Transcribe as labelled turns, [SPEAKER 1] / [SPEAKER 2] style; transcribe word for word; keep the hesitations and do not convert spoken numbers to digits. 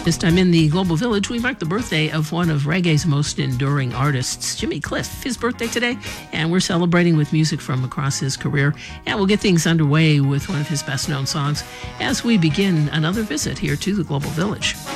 [SPEAKER 1] This time in the Global Village, we mark the birthday of one of reggae's most enduring artists, Jimmy Cliff. His birthday today, and we're celebrating with music from across his career. And we'll get things underway with one of his best-known songs as we begin another visit here to the Global Village.